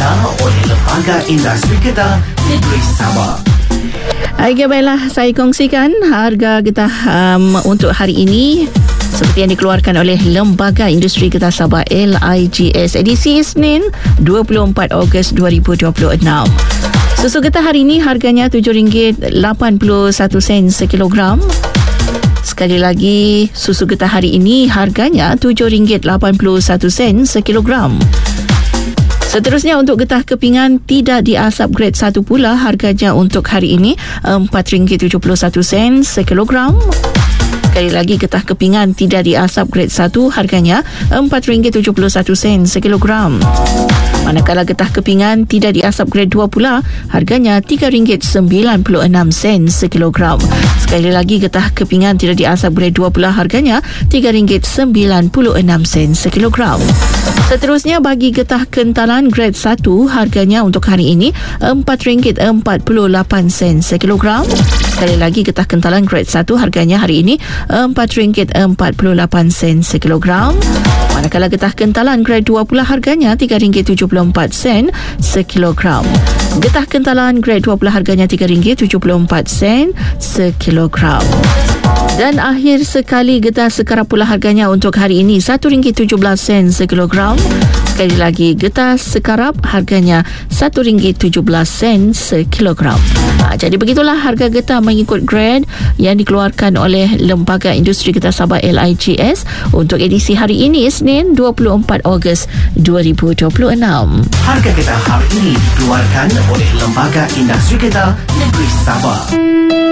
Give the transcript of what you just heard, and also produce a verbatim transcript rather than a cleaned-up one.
Getah oleh Lembaga Industri Getah Negeri Sabah. Okey, baiklah, saya kongsikan harga getah um, untuk hari ini seperti yang dikeluarkan oleh Lembaga Industri Getah Sabah L I G S edisi Isnin dua puluh empat Ogos dua ribu dua puluh enam. Susu getah hari ini harganya tujuh ringgit lapan puluh satu sen sekilogram. Sekali lagi, susu getah hari ini harganya tujuh ringgit lapan puluh satu sen sekilogram. Seterusnya untuk getah kepingan tidak diasap grade satu pula, harganya untuk hari ini empat ringgit tujuh puluh satu sen sekilogram. Sekali lagi, getah kepingan tidak diasap grade satu, harganya empat ringgit tujuh puluh satu sen sekilogram. Manakala getah kepingan tidak diasap grade dua pula, harganya tiga ringgit sembilan puluh enam sen sekilogram. Sekali lagi, getah kepingan tidak diasap grade dua pula, harganya tiga ringgit sembilan puluh enam sen sekilogram. Seterusnya bagi getah kentalan grade satu, harganya untuk hari ini empat ringgit empat puluh lapan sen sekilogram. Sekali lagi, getah kentalan grade satu harganya hari ini empat ringgit empat puluh lapan sen sekilogram. Manakala getah kentalan grade dua pula harganya tiga ringgit tujuh puluh empat sen sekilogram. Getah kentalan grade dua pula harganya tiga ringgit tujuh puluh empat sen sekilogram. Dan akhir sekali, getah sekarap pula harganya untuk hari ini satu ringgit tujuh belas sen sekilogram. Sekali lagi, getah sekarap harganya satu ringgit tujuh belas sen sekilogram. Ha, jadi begitulah harga getah mengikut grade yang dikeluarkan oleh Lembaga Industri Getah Sabah L I G S untuk edisi hari ini Isnin dua puluh empat Ogos dua ribu dua puluh enam. Harga getah hari ini dikeluarkan oleh Lembaga Industri Getah Negeri Sabah.